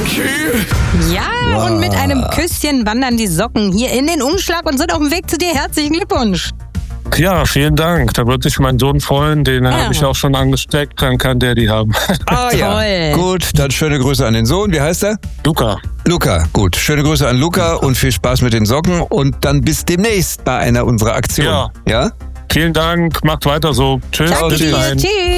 Ja, wow. Und mit einem Küsschen wandern die Socken hier in den Umschlag und sind auf dem Weg zu dir. Herzlichen Glückwunsch. Ja, vielen Dank. Da wird sich mein Sohn freuen. Den habe ich auch schon angesteckt. Dann kann der die haben. Ah ja, gut. Dann schöne Grüße an den Sohn. Wie heißt er? Luca. Luca, gut. Schöne Grüße an Luca und viel Spaß mit den Socken. Und dann bis demnächst bei einer unserer Aktionen. Ja? Ja? Vielen Dank. Macht weiter so. Tschüss. Danke dir. Tschüss.